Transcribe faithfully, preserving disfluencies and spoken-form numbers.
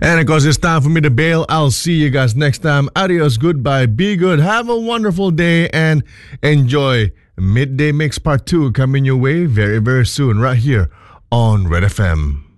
And of course, it's time for me to bail. I'll see you guys next time. Adios, goodbye, be good, have a wonderful day, and enjoy Midday Mix Part two coming your way very, very soon right here on Red F M.